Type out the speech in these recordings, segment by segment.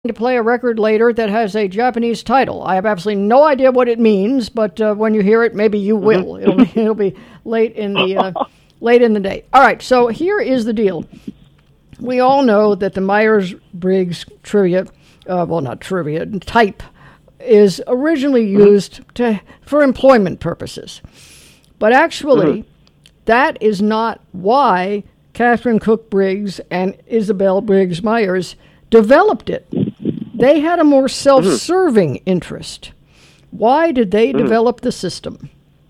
to play a record later that has a Japanese title. I have absolutely no idea what it means, but when you hear it, maybe you will. It'll be late in the day. All right, so here is the deal. We all know that the Myers-Briggs trivia, not trivia, type is originally used for employment purposes. But actually, that is not why Catherine Cook Briggs and Isabel Briggs Myers developed it. They had a more self-serving interest. Why did they develop the system?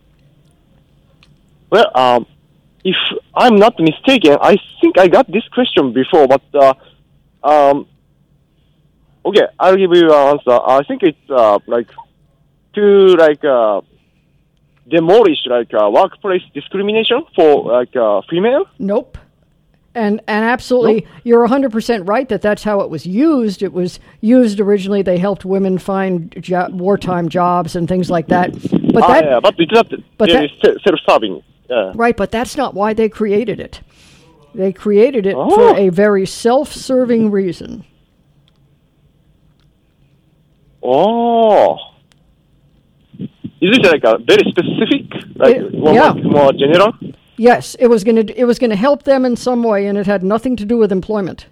Well, if I'm not mistaken, I think I got this question before, but okay, I'll give you an answer. I think it's to demolish workplace discrimination for female. Nope. And absolutely, You're 100% right that's how it was used. It was used originally. They helped women find wartime jobs and things like that. But it's not self-serving. Yeah. Right, but that's not why they created it. They created it for a very self-serving reason. Oh. Is it a very specific, more general? Yes, it was going to help them in some way, and it had nothing to do with employment.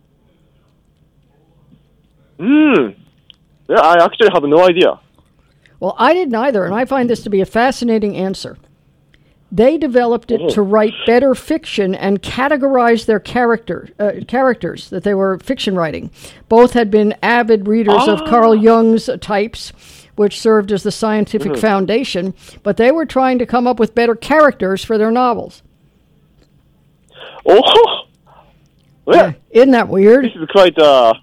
Yeah, I actually have no idea. Well, I didn't either, and I find this to be a fascinating answer. They developed it to write better fiction and categorize their characters that they were fiction writing. Both had been avid readers of Carl Jung's types, which served as the scientific foundation, but they were trying to come up with better characters for their novels. Oh! Well, isn't that weird? This is quite,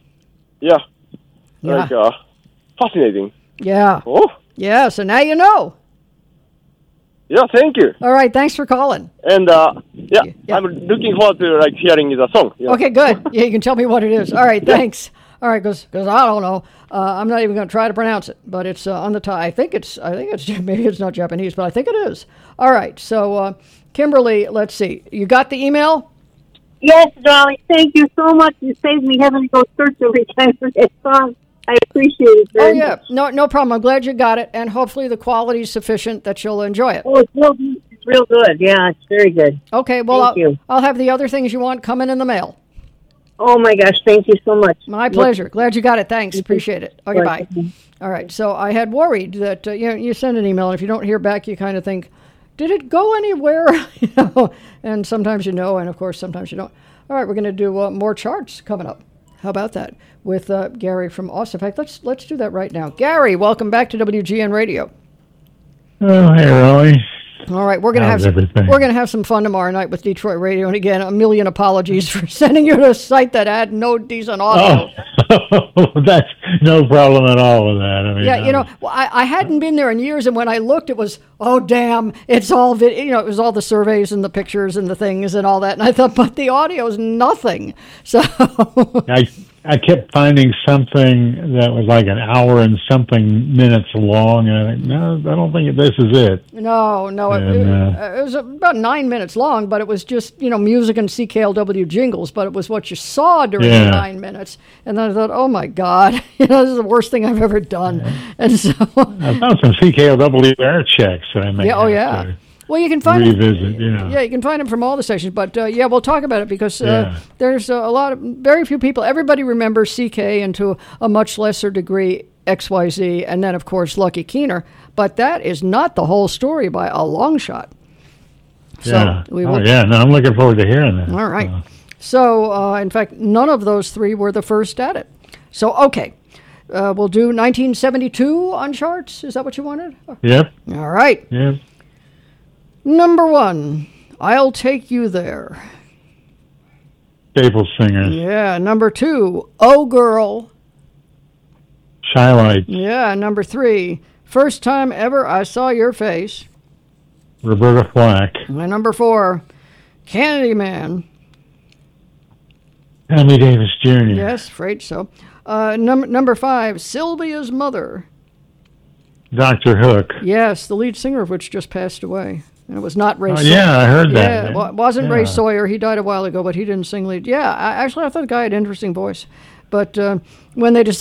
fascinating. Yeah. Oh? Yeah, so now you know. Yeah, thank you. All right, thanks for calling. And, I'm looking forward to, hearing the song. Yeah. Okay, good. Yeah, you can tell me what it is. All right, thanks. All right, because I don't know. I'm not even going to try to pronounce it, but it's on the top. I think it's maybe it's not Japanese, but I think it is. All right, so Kimberly, let's see. You got the email? Yes, darling. Thank you so much. You saved me having to go search every time for that song. I appreciate it very much. No problem. I'm glad you got it, and hopefully the quality is sufficient that you'll enjoy it. Oh, it's real good. Yeah, it's very good. Okay, well, I'll have the other things you want coming in the mail. Oh, my gosh. Thank you so much. My pleasure. Glad you got it. Thanks. Appreciate it. Okay, bye. All right. So I had worried that, you send an email, and if you don't hear back, you kind of think, did it go anywhere? And sometimes you know, and, of course, sometimes you don't. All right, we're going to do more charts coming up. How about that? With Gary from Austin. In fact, let's do that right now. Gary, welcome back to WGN Radio. Oh, hey, Rolly. All right, we're gonna have some fun tomorrow night with Detroit Radio, and again, a million apologies for sending you to a site that had no decent audio. Oh, that's no problem at all with that. I mean, I hadn't been there in years, and when I looked, it was it's all it was all the surveys and the pictures and the things and all that, and I thought, but the audio is nothing. So I kept finding something that was like an hour and something minutes long, and I think, no, I don't think this is it. No, it was about 9 minutes long, but it was just, music and CKLW jingles, but it was what you saw during the 9 minutes. And then I thought, oh my God, this is the worst thing I've ever done. And so I found some CKLW air checks that I made. Yeah, well, you can find revisit, Yeah, you can find them from all the stations. But we'll talk about it because there's very few people. Everybody remembers CK and to a much lesser degree XYZ, and then of course Lucky Keener. But that is not the whole story by a long shot. So I'm looking forward to hearing that. All right. So in fact, none of those three were the first at it. So okay. We'll do 1972 on charts. Is that what you wanted? Yep. All right. Yep. Number 1, I'll Take You There. Staple Singers. Yeah. Number 2, Oh Girl. Shy-Lights. Yeah. Number 3, First Time Ever I Saw Your Face. Roberta Flack. And number 4, Candyman. Sammy Davis Jr. Yes, afraid so. Number 5, Sylvia's Mother. Dr. Hook. Yes, the lead singer of which just passed away. And it was not Ray Sawyer. Yeah, I heard that. Yeah, it wasn't Ray Sawyer. He died a while ago, but he didn't sing lead. Yeah, I thought the guy had an interesting voice. but when they decide